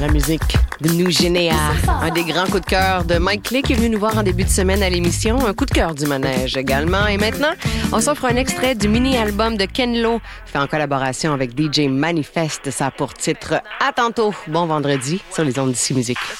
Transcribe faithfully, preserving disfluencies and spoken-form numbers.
La musique de Nous Généa. Un des grands coups de cœur de Mike Clay qui est venu nous voir en début de semaine à l'émission. Un coup de cœur du manège également. Et maintenant, on s'offre un extrait du mini-album de Ken Lo, fait en collaboration avec D J Manifest. Ça a pour titre « À tantôt ». Bon vendredi sur les ondes d'Ici Musique.